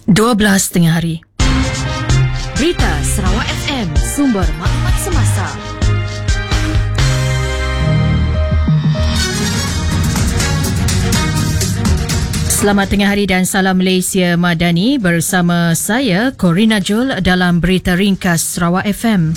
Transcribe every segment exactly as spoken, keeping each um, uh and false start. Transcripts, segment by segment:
dua belas tengah hari. Berita Sarawak F M, sumber maklumat semasa. Selamat tengah hari dan salam Malaysia Madani bersama saya Corina Jol dalam Berita Ringkas Sarawak F M.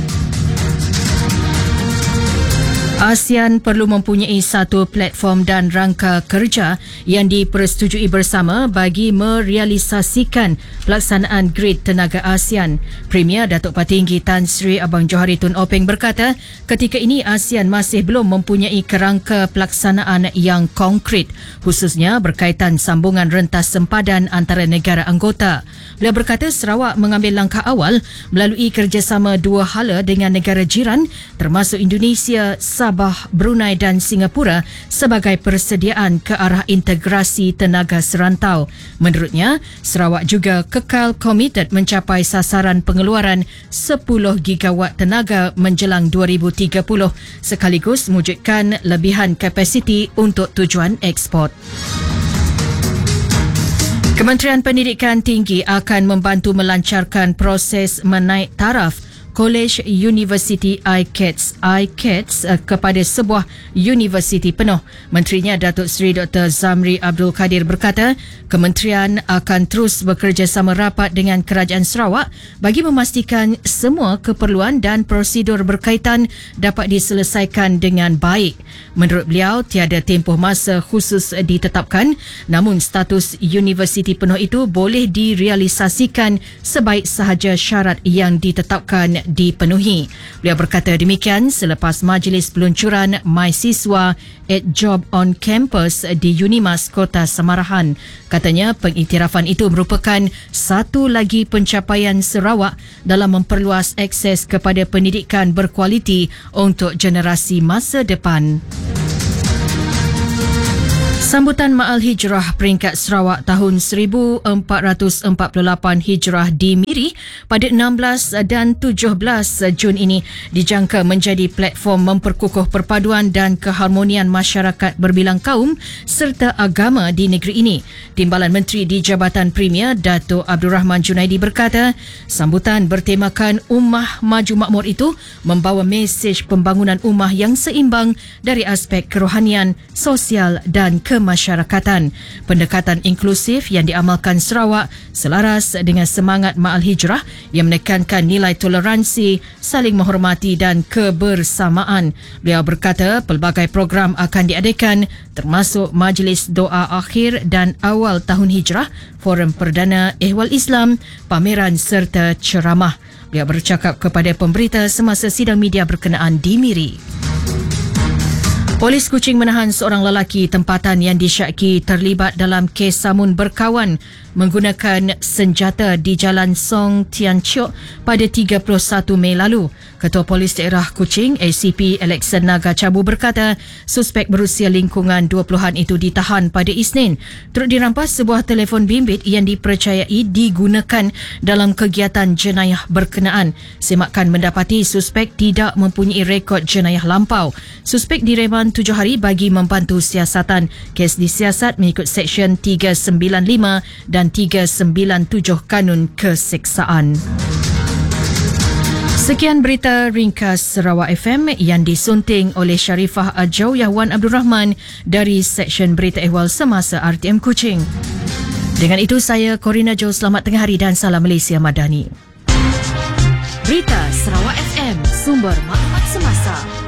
ASEAN perlu mempunyai satu platform dan rangka kerja yang dipersetujui bersama bagi merealisasikan pelaksanaan grid tenaga ASEAN. Premier Datuk Patinggi Tan Sri Abang Johari Tun Openg berkata, ketika ini ASEAN masih belum mempunyai kerangka pelaksanaan yang konkret, khususnya berkaitan sambungan rentas sempadan antara negara anggota. Beliau berkata Sarawak mengambil langkah awal melalui kerjasama dua hala dengan negara jiran termasuk Indonesia, Sabah, Brunei dan Singapura sebagai persediaan ke arah integrasi tenaga serantau. Menurutnya, Sarawak juga kekal komited mencapai sasaran pengeluaran sepuluh gigawatt tenaga menjelang dua ribu tiga puluh sekaligus mewujudkan lebihan kapasiti untuk tujuan ekspor. Kementerian Pendidikan Tinggi akan membantu melancarkan proses menaik taraf Kolej Universiti I C A T S I C A T S kepada sebuah universiti penuh. Menterinya Datuk Seri Doktor Zamri Abdul Kadir berkata, kementerian akan terus bekerjasama rapat dengan Kerajaan Sarawak bagi memastikan semua keperluan dan prosedur berkaitan dapat diselesaikan dengan baik. Menurut beliau, tiada tempoh masa khusus ditetapkan, namun status universiti penuh itu boleh direalisasikan sebaik sahaja syarat yang ditetapkan dipenuhi. Beliau berkata demikian selepas majlis peluncuran MySiswa at Job on Campus di Unimas Kota Samarahan. Katanya pengiktirafan itu merupakan satu lagi pencapaian Sarawak dalam memperluas akses kepada pendidikan berkualiti untuk generasi masa depan. Sambutan Ma'al Hijrah peringkat Sarawak tahun seribu empat ratus empat puluh lapan Hijrah di Miri pada enam belas dan tujuh belas Jun ini dijangka menjadi platform memperkukuh perpaduan dan keharmonian masyarakat berbilang kaum serta agama di negeri ini. Timbalan Menteri di Jabatan Premier Datuk Abdul Rahman Junaidi berkata, sambutan bertemakan Ummah Maju Makmur itu membawa mesej pembangunan ummah yang seimbang dari aspek kerohanian, sosial dan kemasyarakatan. Pendekatan inklusif yang diamalkan Sarawak selaras dengan semangat Ma'al Hijrah yang menekankan nilai toleransi, saling menghormati dan kebersamaan. Beliau berkata pelbagai program akan diadakan termasuk majlis doa akhir dan awal tahun Hijrah, forum perdana ehwal Islam, pameran serta ceramah. Beliau bercakap kepada pemberita semasa sidang media berkenaan di Miri. Polis Kuching menahan seorang lelaki tempatan yang disyaki terlibat dalam kes samun berkawan menggunakan senjata di Jalan Song Tian Chok pada tiga puluh satu Mei lalu. Ketua Polis Daerah Kuching, A C P Alexan Naga Cabu berkata, suspek berusia lingkungan dua puluhan itu ditahan pada Isnin. Turut dirampas sebuah telefon bimbit yang dipercayai digunakan dalam kegiatan jenayah berkenaan. Semakan mendapati suspek tidak mempunyai rekod jenayah lampau. Suspek direman tujuh hari bagi membantu siasatan. Kes disiasat mengikut Seksyen tiga sembilan lima dan tiga sembilan tujuh Kanun Keseksaan. Sekian berita ringkas Sarawak F M yang disunting oleh Sharifah Ajau Yahwan Abdul Rahman dari Seksyen Berita Ehwal Semasa R T M Kuching. Dengan itu saya Corina Jo, selamat tengah hari dan salam Malaysia Madani. Berita Sarawak F M, sumber maklumat semasa.